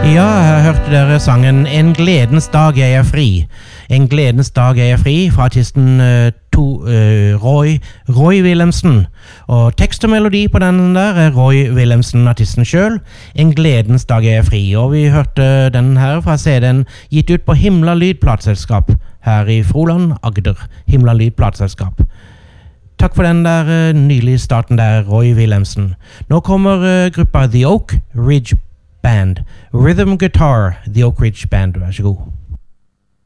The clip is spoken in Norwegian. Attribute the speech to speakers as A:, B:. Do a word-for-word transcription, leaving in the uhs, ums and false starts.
A: Ja, her hørte dere sangen En gledens dag er jeg fri. En gledens dag er jeg fri fra artisten uh, to, uh, Roy, Roy Wilhelmsen. Og tekst og melodi på den der er Roy Wilhelmsen, artisten selv. En gledens dag er jeg fri. Og vi hørte den her fra C D-en gitt ut på Himla Lyd plateselskap her i Froland, Agder. Himla Lyd plateselskap. Takk for den der uh, nylig starten der, Roy Wilhelmsen. Nå kommer uh, gruppa The Oak Ridge Band. Rhythm Guitar, The Oak Ridge Band, vær så god.